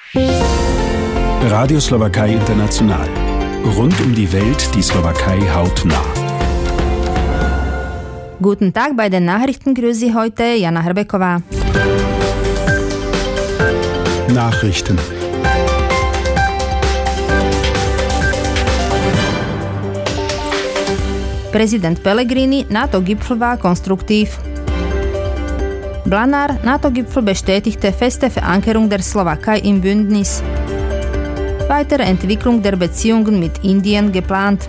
Radio Slowakei International. Rund um die Welt die Slowakei hautnah. Guten Tag bei den Nachrichten, grüße heute Jana Hrbeková. Nachrichten. Präsident Pellegrini, NATO-Gipfel war konstruktiv. Blanár, NATO-Gipfel bestätigte feste Verankerung der Slowakei im Bündnis. Weitere Entwicklung der Beziehungen mit Indien geplant.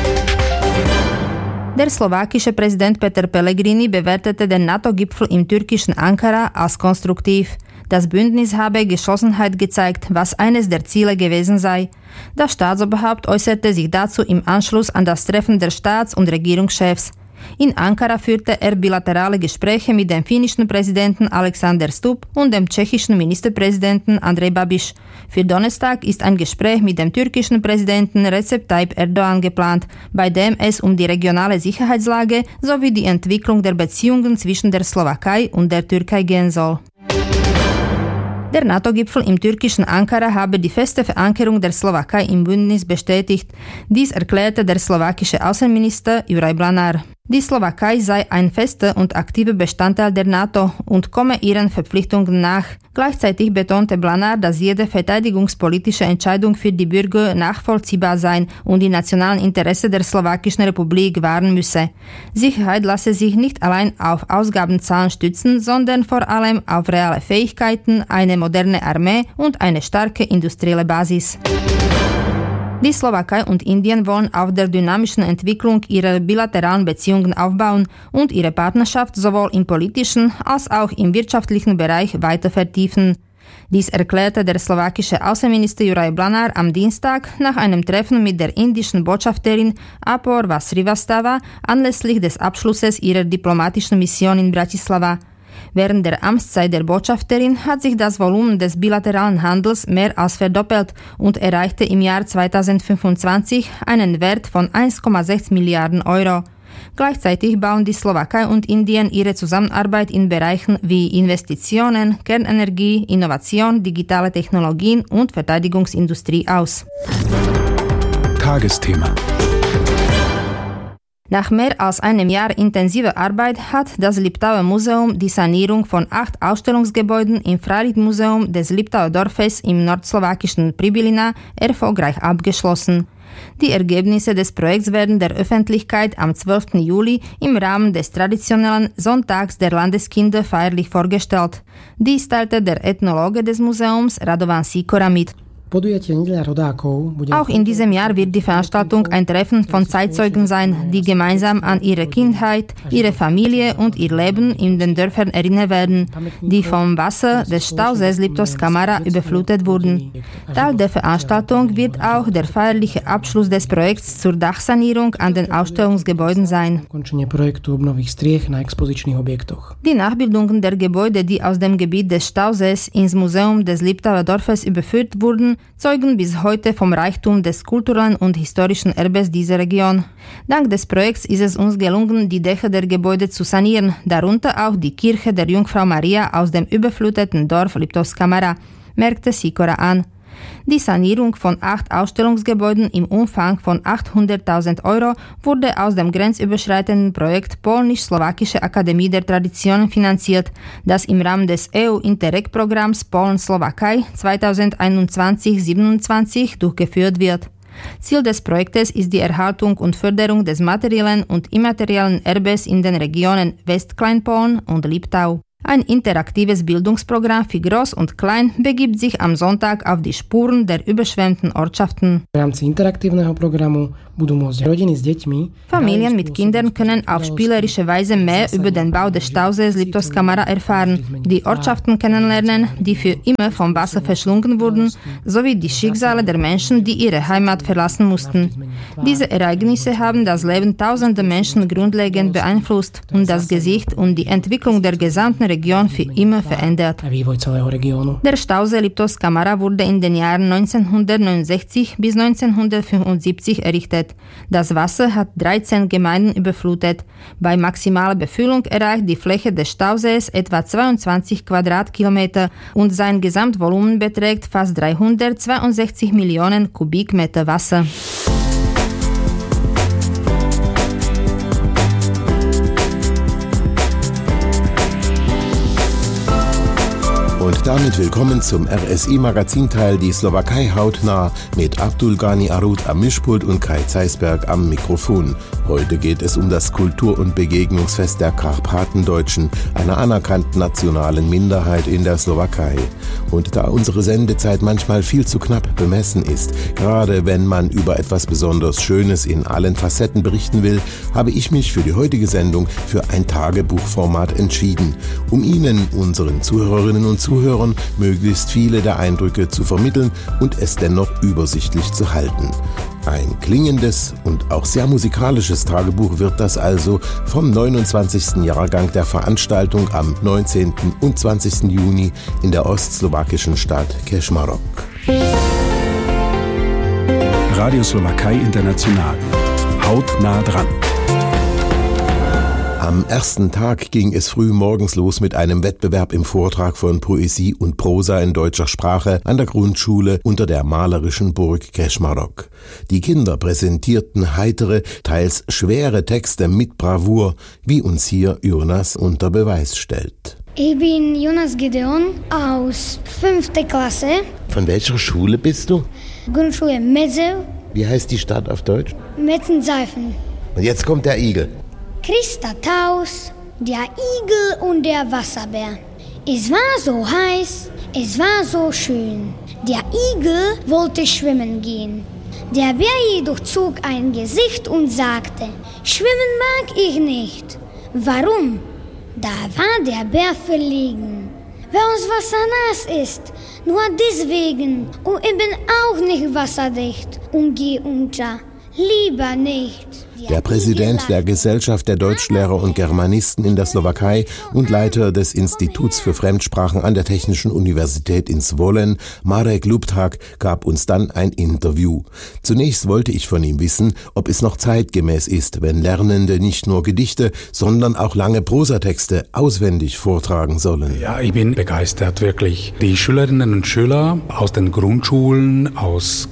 Der slowakische Präsident Peter Pellegrini bewertete den NATO-Gipfel im türkischen Ankara als konstruktiv. Das Bündnis habe Geschlossenheit gezeigt, was eines der Ziele gewesen sei. Das Staatsoberhaupt äußerte sich dazu im Anschluss an das Treffen der Staats- und Regierungschefs. In Ankara führte er bilaterale Gespräche mit dem finnischen Präsidenten Alexander Stubb und dem tschechischen Ministerpräsidenten Andrej Babiš. Für Donnerstag ist ein Gespräch mit dem türkischen Präsidenten Recep Tayyip Erdogan geplant, bei dem es um die regionale Sicherheitslage sowie die Entwicklung der Beziehungen zwischen der Slowakei und der Türkei gehen soll. Der NATO-Gipfel im türkischen Ankara habe die feste Verankerung der Slowakei im Bündnis bestätigt. Dies erklärte der slowakische Außenminister Juraj Blanár. Die Slowakei sei ein fester und aktiver Bestandteil der NATO und komme ihren Verpflichtungen nach. Gleichzeitig betonte Blanár, dass jede verteidigungspolitische Entscheidung für die Bürger nachvollziehbar sein und die nationalen Interessen der Slowakischen Republik wahren müsse. Sicherheit lasse sich nicht allein auf Ausgabenzahlen stützen, sondern vor allem auf reale Fähigkeiten, eine moderne Armee und eine starke industrielle Basis. Die Slowakei und Indien wollen auf der dynamischen Entwicklung ihrer bilateralen Beziehungen aufbauen und ihre Partnerschaft sowohl im politischen als auch im wirtschaftlichen Bereich weiter vertiefen. Dies erklärte der slowakische Außenminister Juraj Blanár am Dienstag nach einem Treffen mit der indischen Botschafterin Apoorva Srivastava anlässlich des Abschlusses ihrer diplomatischen Mission in Bratislava. Während der Amtszeit der Botschafterin hat sich das Volumen des bilateralen Handels mehr als verdoppelt und erreichte im Jahr 2025 einen Wert von 1,6 Milliarden Euro. Gleichzeitig bauen die Slowakei und Indien ihre Zusammenarbeit in Bereichen wie Investitionen, Kernenergie, Innovation, digitale Technologien und Verteidigungsindustrie aus. Tagesthema. Nach mehr als einem Jahr intensiver Arbeit hat das Liptauer Museum die Sanierung von 8 Ausstellungsgebäuden im Freilichtmuseum des Liptauer Dorfes im nordslowakischen Pribilina erfolgreich abgeschlossen. Die Ergebnisse des Projekts werden der Öffentlichkeit am 12. Juli im Rahmen des traditionellen Sonntags der Landeskinder feierlich vorgestellt. Dies teilte der Ethnologe des Museums Radovan Sikora mit. Auch in diesem Jahr wird die Veranstaltung ein Treffen von Zeitzeugen sein, die gemeinsam an ihre Kindheit, ihre Familie und ihr Leben in den Dörfern erinnern werden, die vom Wasser des Stausees Liptovská Kamara überflutet wurden. Teil der Veranstaltung wird auch der feierliche Abschluss des Projekts zur Dachsanierung an den Ausstellungsgebäuden sein. Die Nachbildungen der Gebäude, die aus dem Gebiet des Stausees ins Museum des Liptauer Dorfes überführt wurden, zeugen bis heute vom Reichtum des kulturellen und historischen Erbes dieser Region. Dank des Projekts ist es uns gelungen, die Dächer der Gebäude zu sanieren, darunter auch die Kirche der Jungfrau Maria aus dem überfluteten Dorf Liptovská Kamara, merkte Sikora an. Die Sanierung von 8 Ausstellungsgebäuden im Umfang von 800.000 Euro wurde aus dem grenzüberschreitenden Projekt Polnisch-Slowakische Akademie der Traditionen finanziert, das im Rahmen des EU-Interreg-Programms Polen-Slowakei 2021-27 durchgeführt wird. Ziel des Projektes ist die Erhaltung und Förderung des materiellen und immateriellen Erbes in den Regionen Westkleinpolen und Liptau. Ein interaktives Bildungsprogramm für Groß und Klein begibt sich am Sonntag auf die Spuren der überschwemmten Ortschaften. Familien mit Kindern können auf spielerische Weise mehr über den Bau des Stausees Liptovská Kamara erfahren, die Ortschaften kennenlernen, die für immer vom Wasser verschlungen wurden, sowie die Schicksale der Menschen, die ihre Heimat verlassen mussten. Diese Ereignisse haben das Leben tausender Menschen grundlegend beeinflusst und das Gesicht und die Entwicklung der gesamten Region für immer verändert. Der Stausee Liptovská Mara wurde in den Jahren 1969 bis 1975 errichtet. Das Wasser hat 13 Gemeinden überflutet. Bei maximaler Befüllung erreicht die Fläche des Stausees etwa 22 Quadratkilometer und sein Gesamtvolumen beträgt fast 362 Millionen Kubikmeter Wasser. Und damit willkommen zum RSI-Magazinteil Die Slowakei hautnah mit Abdulgani Arud am Mischpult und Kai Zeisberg am Mikrofon. Heute geht es um das Kultur- und Begegnungsfest der Karpatendeutschen, einer anerkannten nationalen Minderheit in der Slowakei. Und da unsere Sendezeit manchmal viel zu knapp bemessen ist, gerade wenn man über etwas besonders Schönes in allen Facetten berichten will, habe ich mich für die heutige Sendung für ein Tagebuchformat entschieden, um Ihnen, unseren Zuhörerinnen und Zuhörern, möglichst viele der Eindrücke zu vermitteln und es dennoch übersichtlich zu halten. Ein klingendes und auch sehr musikalisches Tagebuch wird das also vom 29. Jahrgang der Veranstaltung am 19. und 20. Juni in der ostslowakischen Stadt Kežmarok. Radio Slowakei International. Hautnah dran. Am ersten Tag ging es früh morgens los mit einem Wettbewerb im Vortrag von Poesie und Prosa in deutscher Sprache an der Grundschule unter der malerischen Burg Kežmarok. Die Kinder präsentierten heitere, teils schwere Texte mit Bravour, wie uns hier Jonas unter Beweis stellt. Ich bin Jonas Gideon aus 5. Klasse. Von welcher Schule bist du? Grundschule Medzew. Wie heißt die Stadt auf Deutsch? Metzenseifen. Und jetzt kommt der Igel. Christa Taus, der Igel und der Wasserbär. Es war so heiß, es war so schön. Der Igel wollte schwimmen gehen. Der Bär jedoch zog ein Gesicht und sagte, schwimmen mag ich nicht. Warum? Da war der Bär verlegen. Weil uns Wasser nass ist, nur deswegen. Und ich bin auch nicht wasserdicht und geh unter. Lieber nicht. Der Präsident der Gesellschaft der Deutschlehrer und Germanisten in der Slowakei und Leiter des Instituts für Fremdsprachen an der Technischen Universität in Zvolen, Marek Luptak, gab uns dann ein Interview. Zunächst wollte ich von ihm wissen, ob es noch zeitgemäß ist, wenn Lernende nicht nur Gedichte, sondern auch lange Prosatexte auswendig vortragen sollen. Ja, ich bin begeistert, wirklich. Die Schülerinnen und Schüler aus den Grundschulen, aus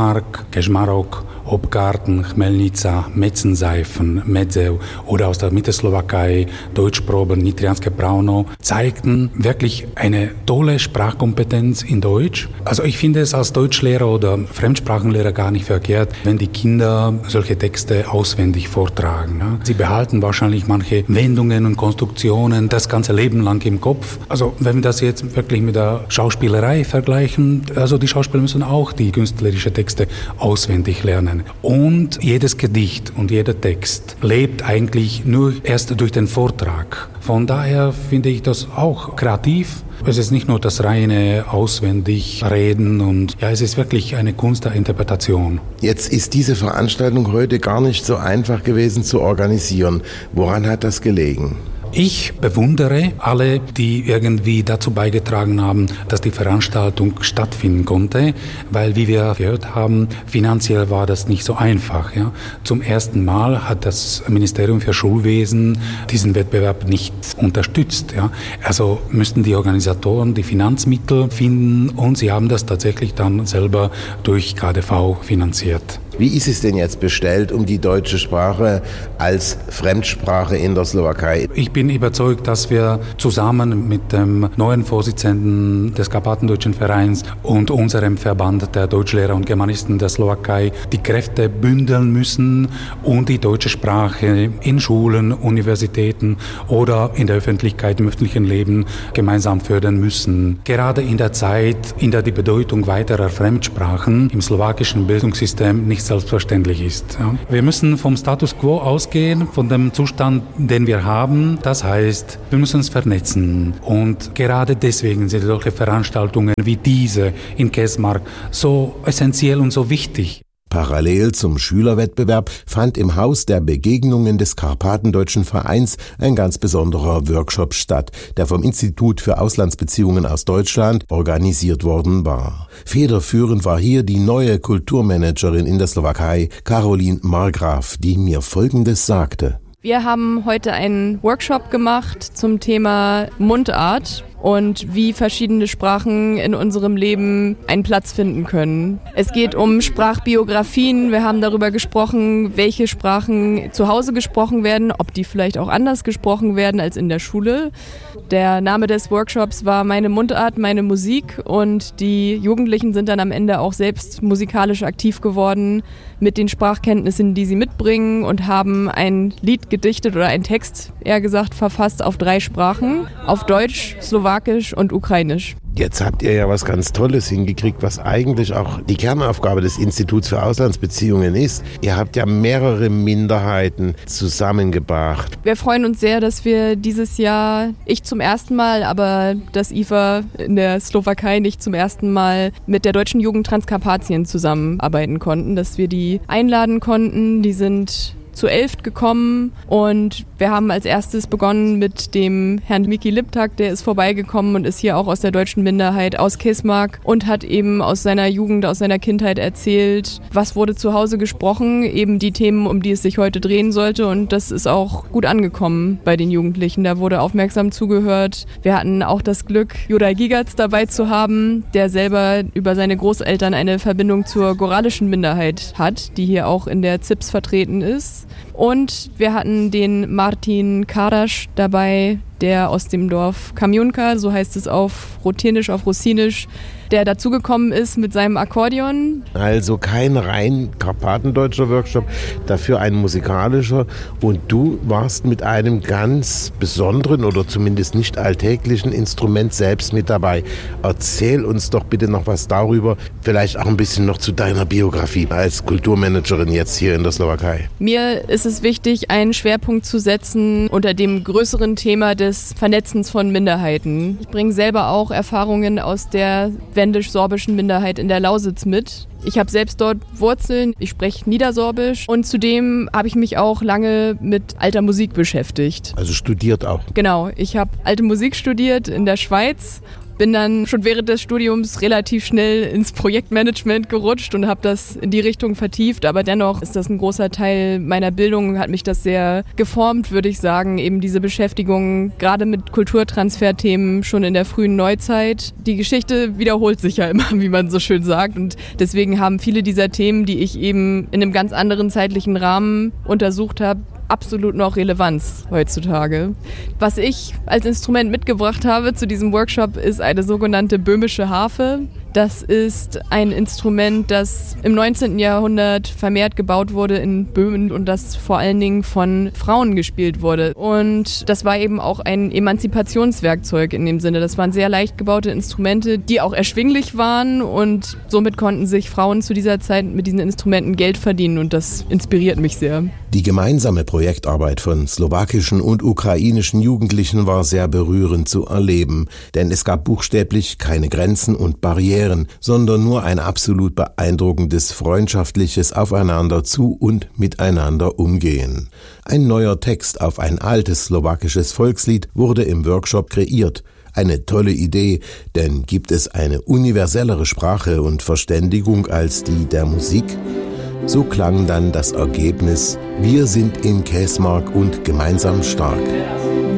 Kežmarok, Obgarten, Chmelnica, Metzenseifen, Medzew oder aus der Mittelslowakei, Deutschprobe, Nitrianske Brauno, zeigten wirklich eine tolle Sprachkompetenz in Deutsch. Also ich finde es als Deutschlehrer oder Fremdsprachenlehrer gar nicht verkehrt, wenn die Kinder solche Texte auswendig vortragen. Sie behalten wahrscheinlich manche Wendungen und Konstruktionen das ganze Leben lang im Kopf. Also wenn wir das jetzt wirklich mit der Schauspielerei vergleichen, also die Schauspieler müssen auch die künstlerischen Texte auswendig lernen. Und jedes Gedicht und jeder Text lebt eigentlich nur erst durch den Vortrag. Von daher finde ich das auch kreativ. Es ist nicht nur das reine auswendig Reden und ja, es ist wirklich eine Kunst der Interpretation. Jetzt ist diese Veranstaltung heute gar nicht so einfach gewesen zu organisieren. Woran hat das gelegen? Ich bewundere alle, die irgendwie dazu beigetragen haben, dass die Veranstaltung stattfinden konnte, weil, wie wir gehört haben, finanziell war das nicht so einfach. Ja. Zum ersten Mal hat das Ministerium für Schulwesen diesen Wettbewerb nicht unterstützt. Ja. Also müssten die Organisatoren die Finanzmittel finden und sie haben das tatsächlich dann selber durch KDV finanziert. Wie ist es denn jetzt bestellt um die deutsche Sprache als Fremdsprache in der Slowakei? Ich bin überzeugt, dass wir zusammen mit dem neuen Vorsitzenden des Karpatendeutschen Vereins und unserem Verband der Deutschlehrer und Germanisten der Slowakei die Kräfte bündeln müssen und die deutsche Sprache in Schulen, Universitäten oder in der Öffentlichkeit, im öffentlichen Leben gemeinsam fördern müssen. Gerade in der Zeit, in der die Bedeutung weiterer Fremdsprachen im slowakischen Bildungssystem nicht selbstverständlich ist. Ja. Wir müssen vom Status quo ausgehen, von dem Zustand, den wir haben. Das heißt, wir müssen uns vernetzen. Und gerade deswegen sind solche Veranstaltungen wie diese in Kežmarok so essentiell und so wichtig. Parallel zum Schülerwettbewerb fand im Haus der Begegnungen des Karpatendeutschen Vereins ein ganz besonderer Workshop statt, der vom Institut für Auslandsbeziehungen aus Deutschland organisiert worden war. Federführend war hier die neue Kulturmanagerin in der Slowakei, Caroline Margraf, die mir Folgendes sagte. Wir haben heute einen Workshop gemacht zum Thema Mundart und wie verschiedene Sprachen in unserem Leben einen Platz finden können. Es geht um Sprachbiografien. Wir haben darüber gesprochen, welche Sprachen zu Hause gesprochen werden, ob die vielleicht auch anders gesprochen werden als in der Schule. Der Name des Workshops war Meine Mundart, meine Musik, und die Jugendlichen sind dann am Ende auch selbst musikalisch aktiv geworden mit den Sprachkenntnissen, die sie mitbringen, und haben ein Lied gedichtet oder einen Text, eher gesagt, verfasst auf 3 Sprachen, auf Deutsch, Slowakisch und Ukrainisch. Jetzt habt ihr ja was ganz Tolles hingekriegt, was eigentlich auch die Kernaufgabe des Instituts für Auslandsbeziehungen ist. Ihr habt ja mehrere Minderheiten zusammengebracht. Wir freuen uns sehr, dass wir dieses Jahr, ich zum ersten Mal, aber das IFA in der Slowakei nicht zum ersten Mal, mit der Deutschen Jugend Transkarpatien zusammenarbeiten konnten, dass wir die einladen konnten. Die sind zu 11 gekommen und wir haben als erstes begonnen mit dem Herrn Miki Liptak, der ist vorbeigekommen und ist hier auch aus der deutschen Minderheit aus Kesmark und hat eben aus seiner Jugend, aus seiner Kindheit erzählt, was wurde zu Hause gesprochen, eben die Themen, um die es sich heute drehen sollte, und das ist auch gut angekommen bei den Jugendlichen. Da wurde aufmerksam zugehört. Wir hatten auch das Glück, Juraj Gigac dabei zu haben, der selber über seine Großeltern eine Verbindung zur goralischen Minderheit hat, die hier auch in der ZIPS vertreten ist. Und wir hatten den Martin Karasch dabei, der aus dem Dorf Kamionka, so heißt es auf Ruthenisch, auf Russinisch, der dazugekommen ist mit seinem Akkordeon. Also kein rein karpatendeutscher Workshop, dafür ein musikalischer. Und du warst mit einem ganz besonderen oder zumindest nicht alltäglichen Instrument selbst mit dabei. Erzähl uns doch bitte noch was darüber, vielleicht auch ein bisschen noch zu deiner Biografie als Kulturmanagerin jetzt hier in der Slowakei. Mir ist es wichtig, einen Schwerpunkt zu setzen unter dem größeren Thema des Vernetzens von Minderheiten. Ich bringe selber auch Erfahrungen aus der wendisch-sorbischen Minderheit in der Lausitz mit. Ich habe selbst dort Wurzeln, ich spreche Niedersorbisch und zudem habe ich mich auch lange mit alter Musik beschäftigt. Also studiert auch? Genau, ich habe alte Musik studiert in der Schweiz. Bin dann schon während des Studiums relativ schnell ins Projektmanagement gerutscht und habe das in die Richtung vertieft. Aber dennoch ist das ein großer Teil meiner Bildung, hat mich das sehr geformt, würde ich sagen. Eben diese Beschäftigung gerade mit Kulturtransferthemen schon in der frühen Neuzeit. Die Geschichte wiederholt sich ja immer, wie man so schön sagt. Und deswegen haben viele dieser Themen, die ich eben in einem ganz anderen zeitlichen Rahmen untersucht habe, absolut noch Relevanz heutzutage. Was ich als Instrument mitgebracht habe zu diesem Workshop ist eine sogenannte böhmische Harfe. Das ist ein Instrument, das im 19. Jahrhundert vermehrt gebaut wurde in Böhmen und das vor allen Dingen von Frauen gespielt wurde. Und das war eben auch ein Emanzipationswerkzeug in dem Sinne. Das waren sehr leicht gebaute Instrumente, die auch erschwinglich waren, und somit konnten sich Frauen zu dieser Zeit mit diesen Instrumenten Geld verdienen, und das inspiriert mich sehr. Die gemeinsame Projektarbeit von slowakischen und ukrainischen Jugendlichen war sehr berührend zu erleben, denn es gab buchstäblich keine Grenzen und Barrieren, sondern nur ein absolut beeindruckendes freundschaftliches Aufeinander zu und miteinander umgehen. Ein neuer Text auf ein altes slowakisches Volkslied wurde im Workshop kreiert. Eine tolle Idee, denn gibt es eine universellere Sprache und Verständigung als die der Musik? So klang dann das Ergebnis: Wir sind in Kesmark und gemeinsam stark.